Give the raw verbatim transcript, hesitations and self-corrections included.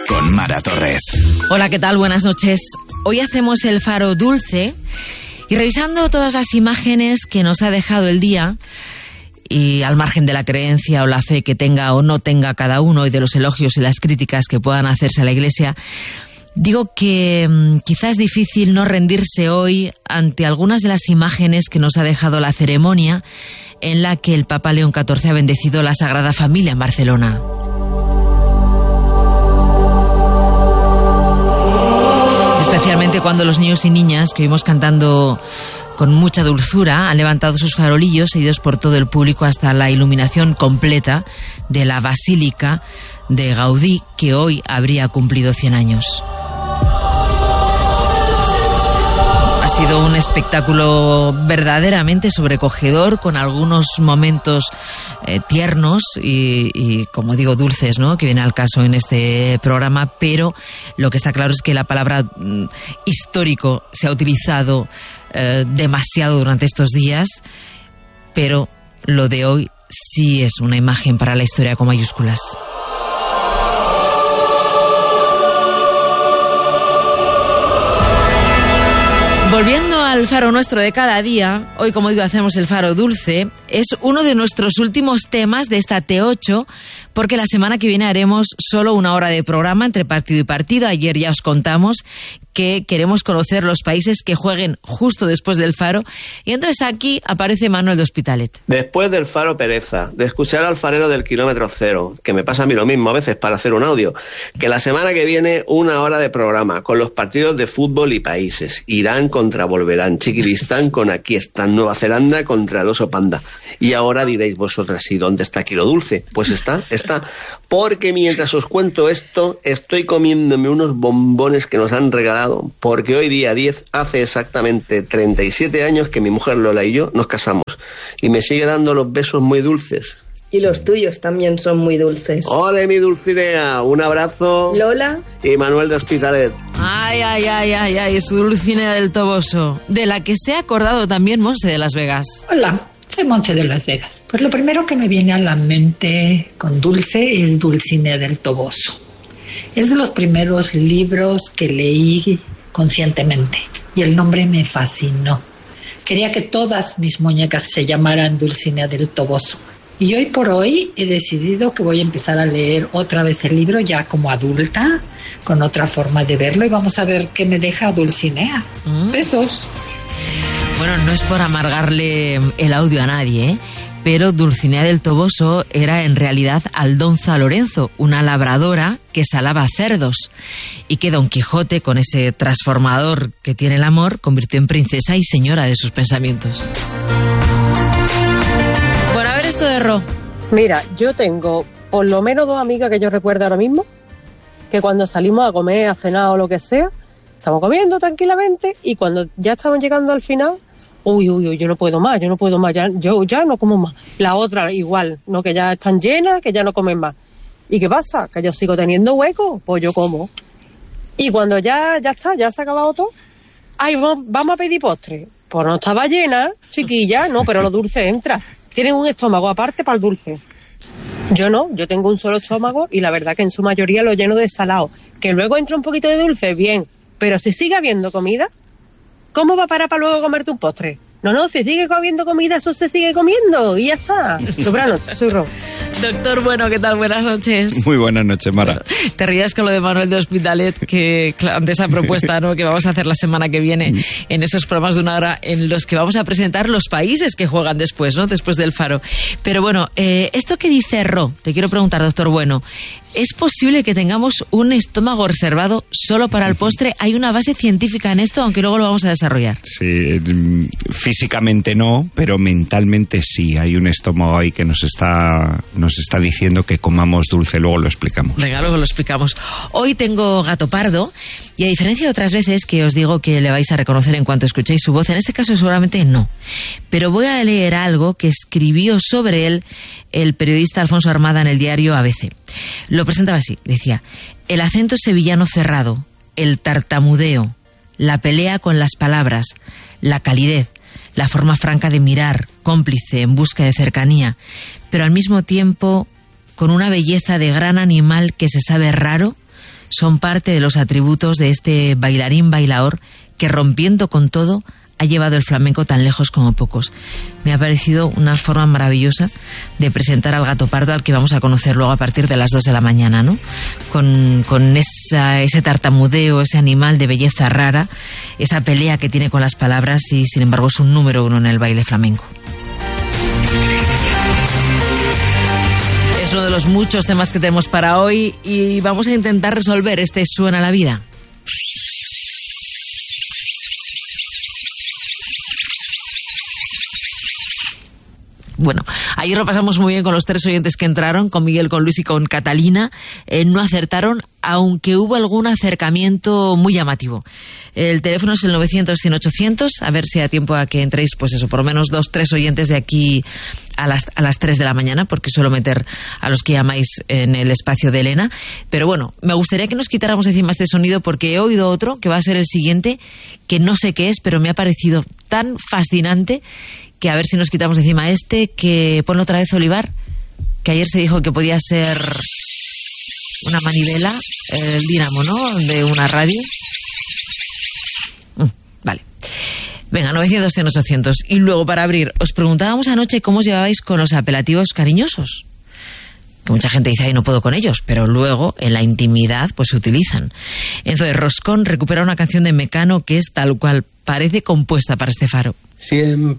con Mara Torres. Hola, ¿qué tal? Buenas noches. Hoy hacemos el faro dulce y revisando todas las imágenes que nos ha dejado el día, y al margen de la creencia o la fe que tenga o no tenga cada uno y de los elogios y las críticas que puedan hacerse a la Iglesia, digo que mmm, quizás es difícil no rendirse hoy ante algunas de las imágenes que nos ha dejado la ceremonia en la que el Papa León catorce ha bendecido la Sagrada Familia en Barcelona. Especialmente cuando los niños y niñas que oímos cantando con mucha dulzura han levantado sus farolillos seguidos por todo el público hasta la iluminación completa de la Basílica de Gaudí, que hoy habría cumplido cien años. Ha sido un espectáculo verdaderamente sobrecogedor, con algunos momentos eh, tiernos y, y, como digo, dulces, ¿no?, que viene al caso en este programa, pero lo que está claro es que la palabra mm, histórico se ha utilizado eh, demasiado durante estos días, pero lo de hoy sí es una imagen para la historia con mayúsculas. Volviendo al faro nuestro de cada día, hoy, como digo, hacemos el faro dulce. Es uno de nuestros últimos temas de esta T ocho, porque la semana que viene haremos solo una hora de programa entre partido y partido. Ayer ya os contamos que queremos conocer los países que jueguen justo después del faro, y entonces aquí aparece Manuel de Hospitalet. Después del faro pereza, de escuchar al farero del kilómetro cero, que me pasa a mí lo mismo a veces para hacer un audio, que la semana que viene una hora de programa con los partidos de fútbol y países. Irán contra Volverán, Chiquiristán con Aquí están, Nueva Zelanda contra el oso panda. Y ahora diréis vosotras, ¿y dónde está aquí lo dulce? Pues está, está, porque mientras os cuento esto, estoy comiéndome unos bombones que nos han regalado, porque hoy día diez hace exactamente treinta y siete años que mi mujer Lola y yo nos casamos, y me sigue dando los besos muy dulces. Y los tuyos también son muy dulces. ¡Ole, mi Dulcinea! Un abrazo. Lola. Y Manuel de Hospitalet. Ay, ay, ay, ay, ay, su Dulcinea del Toboso, de la que se ha acordado también Monse de Las Vegas. Hola, soy Monse de Las Vegas. Pues lo primero que me viene a la mente con dulce es Dulcinea del Toboso. Es de los primeros libros que leí conscientemente y el nombre me fascinó. Quería que todas mis muñecas se llamaran Dulcinea del Toboso. Y hoy por hoy he decidido que voy a empezar a leer otra vez el libro ya como adulta, con otra forma de verlo, y vamos a ver qué me deja Dulcinea. Mm. Besos. Bueno, no es por amargarle el audio a nadie, ¿eh? Pero Dulcinea del Toboso era en realidad Aldonza Lorenzo, una labradora que salaba cerdos, y que Don Quijote, con ese transformador que tiene el amor, convirtió en princesa y señora de sus pensamientos. Bueno, a ver esto de Ro. Mira, yo tengo por lo menos dos amigas que yo recuerdo ahora mismo, que cuando salimos a comer, a cenar o lo que sea, estamos comiendo tranquilamente, y cuando ya estaban llegando al final, uy, uy, uy, yo no puedo más, yo no puedo más, ya, yo ya no como más. La otra igual, no, que ya están llenas, que ya no comen más. ¿Y qué pasa? Que yo sigo teniendo hueco, pues yo como. Y cuando ya, ya está, ya se ha acabado todo, ay, vamos, vamos a pedir postre. Pues no estaba llena, chiquilla, no, pero lo dulce entra. Tienen un estómago aparte para el dulce. Yo no, yo tengo un solo estómago y la verdad que en su mayoría lo lleno de salado. Que luego entra un poquito de dulce, bien, pero si sigue habiendo comida, ¿cómo va a parar para luego comerte un postre? No, no, si sigue comiendo comida, eso se sigue comiendo y ya está. Buenas noches, soy Ro. Doctor Bueno, ¿qué tal? Buenas noches. Muy buenas noches, Mara. Te rías con lo de Manuel de Hospitalet, que ante esa propuesta, ¿no?, que vamos a hacer la semana que viene en esos programas de una hora en los que vamos a presentar los países que juegan después, ¿no?, después del faro. Pero bueno, eh, esto que dice Ro, te quiero preguntar, doctor Bueno, ¿es posible que tengamos un estómago reservado solo para el postre? ¿Hay una base científica en esto, aunque luego lo vamos a desarrollar? Sí, físicamente no, pero mentalmente sí. Hay un estómago ahí que nos está, nos está diciendo que comamos dulce, luego lo explicamos. Venga, luego lo explicamos. Hoy tengo gato pardo, y a diferencia de otras veces que os digo que le vais a reconocer en cuanto escuchéis su voz, en este caso seguramente no. Pero voy a leer algo que escribió sobre él el periodista Alfonso Armada en el diario A B C. Lo presentaba así, decía: el acento sevillano cerrado, el tartamudeo, la pelea con las palabras, la calidez, la forma franca de mirar, cómplice, en busca de cercanía, pero al mismo tiempo con una belleza de gran animal que se sabe raro, son parte de los atributos de este bailarín bailaor que, rompiendo con todo, ha llevado el flamenco tan lejos como pocos. Me ha parecido una forma maravillosa de presentar al gato pardo, al que vamos a conocer luego a partir de las dos de la mañana, ¿no? Con, con esa, ese tartamudeo, ese animal de belleza rara, esa pelea que tiene con las palabras y, sin embargo, es un número uno en el baile flamenco. Es uno de los muchos temas que tenemos para hoy y vamos a intentar resolver este Suena la Vida. Bueno, ayer lo pasamos muy bien con los tres oyentes que entraron, con Miguel, con Luis y con Catalina. Eh, no acertaron, aunque hubo algún acercamiento muy llamativo. El teléfono es el novecientos, cien, ochocientos. A ver si da tiempo a que entréis, pues eso, por lo menos dos, tres oyentes de aquí a las, a las tres de la mañana, porque suelo meter a los que llamáis en el espacio de Elena. Pero bueno, me gustaría que nos quitáramos encima este sonido, porque he oído otro, que va a ser el siguiente, que no sé qué es, pero me ha parecido tan fascinante que a ver si nos quitamos encima este, que ponlo otra vez, Olivar, que ayer se dijo que podía ser una manivela, el dínamo, ¿no?, de una radio. Mm, vale. Venga, novecientos, cien, ochocientos. Y luego, para abrir, os preguntábamos anoche cómo os llevabais con los apelativos cariñosos. Que mucha gente dice, ay, no puedo con ellos, pero luego, en la intimidad, pues se utilizan. Entonces, Roscón recupera una canción de Mecano que es tal cual, parece compuesta para este faro. Siempre